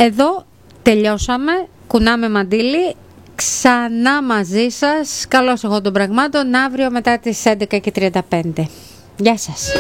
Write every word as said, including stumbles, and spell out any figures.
Εδώ τελειώσαμε, κουνάμε μαντίλι, ξανά μαζί σας, καλώς εγώ των πραγμάτων, αύριο μετά τις έντεκα και τριάντα πέντε. Γεια σας.